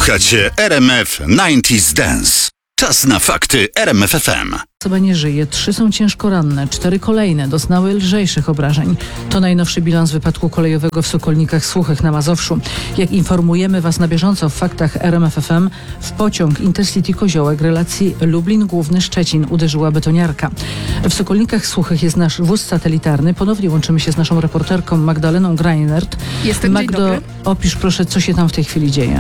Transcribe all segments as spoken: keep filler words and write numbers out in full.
Słuchacie R M F dziewięćdziesiąt Dance. Czas na fakty R M F F M. Osoba nie żyje, trzy są ciężko ranne, cztery kolejne doznały lżejszych obrażeń. To najnowszy bilans wypadku kolejowego w Sokolnikach Suchych na Mazowszu. Jak informujemy Was na bieżąco w faktach R M F F M, w pociąg Intercity Koziołek relacji Lublin Główny Szczecin uderzyła betoniarka. W Sokolnikach Suchych jest nasz wóz satelitarny. Ponownie łączymy się z naszą reporterką Magdaleną Greinert. Jestem, Magdo, dzień dobry. opisz proszę, co się tam w tej chwili dzieje.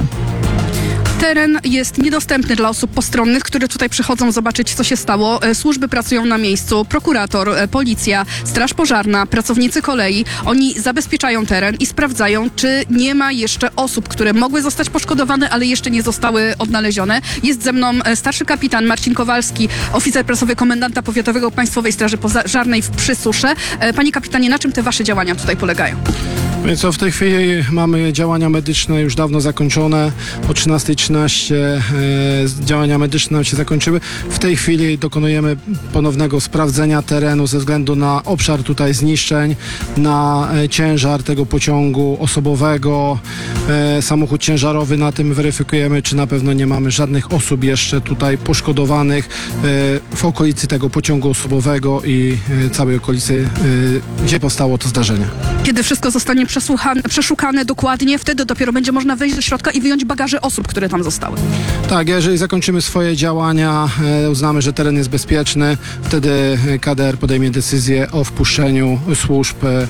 Teren jest niedostępny dla osób postronnych, które tutaj przychodzą zobaczyć, co się stało. Służby pracują na miejscu, prokurator, policja, straż pożarna, pracownicy kolei. Oni zabezpieczają teren i sprawdzają, czy nie ma jeszcze osób, które mogły zostać poszkodowane, ale jeszcze nie zostały odnalezione. Jest ze mną starszy kapitan Marcin Kowalski, oficer prasowy komendanta powiatowego Państwowej Straży Pożarnej w Przysusze. Panie kapitanie, na czym te wasze działania tutaj polegają? Więc co, w tej chwili mamy działania medyczne już dawno zakończone. O trzynasta trzynaście e, działania medyczne nam się zakończyły. W tej chwili dokonujemy ponownego sprawdzenia terenu ze względu na obszar tutaj zniszczeń, na e, ciężar tego pociągu osobowego, e, samochód ciężarowy. Na tym weryfikujemy, czy na pewno nie mamy żadnych osób jeszcze tutaj poszkodowanych e, w okolicy tego pociągu osobowego i e, całej okolicy, e, gdzie powstało to zdarzenie. Kiedy wszystko zostanie przesłuchane, przeszukane dokładnie, wtedy dopiero będzie można wejść do środka i wyjąć bagaże osób, które tam zostały. Tak, jeżeli zakończymy swoje działania, e, uznamy, że teren jest bezpieczny, wtedy K D R podejmie decyzję o wpuszczeniu służb e, e,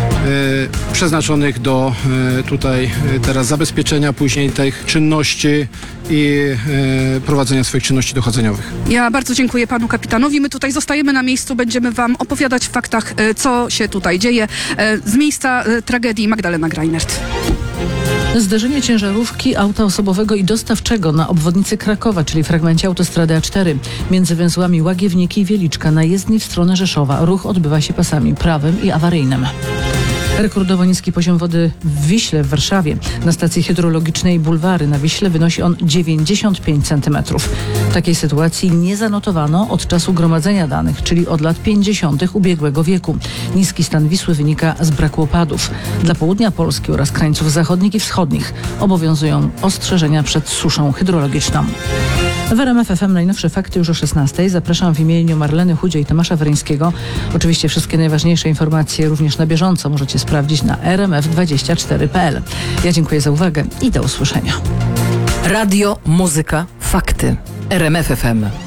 przeznaczonych do e, tutaj e, teraz zabezpieczenia później tych czynności i e, prowadzenia swoich czynności dochodzeniowych. Ja bardzo dziękuję panu kapitanowi. My tutaj zostajemy na miejscu, będziemy wam opowiadać w faktach, e, co się tutaj dzieje. E, z miejsca e, tragedii Magdalena Greinert. Zderzenie ciężarówki, auta osobowego i dostawczego na obwodnicy Krakowa, czyli fragmencie autostrady A cztery. Między węzłami Łagiewniki i Wieliczka na jezdni w stronę Rzeszowa. Ruch odbywa się pasami prawym i awaryjnym. Rekordowo niski poziom wody w Wiśle w Warszawie. Na stacji hydrologicznej Bulwary na Wiśle wynosi on dziewięćdziesiąt pięć centymetrów. Takiej sytuacji nie zanotowano od czasu gromadzenia danych, czyli od lat pięćdziesiątych ubiegłego wieku. Niski stan Wisły wynika z braku opadów. Dla południa Polski oraz krańców zachodnich i wschodnich obowiązują ostrzeżenia przed suszą hydrologiczną. W R M F F M najnowsze fakty już o szesnastej. Zapraszam w imieniu Marleny Chudzie i Tomasza Weryńskiego. Oczywiście wszystkie najważniejsze informacje również na bieżąco możecie sprawdzić na r m f dwadzieścia cztery kropka p l. Ja dziękuję za uwagę i do usłyszenia. Radio, muzyka, fakty. R M F F M.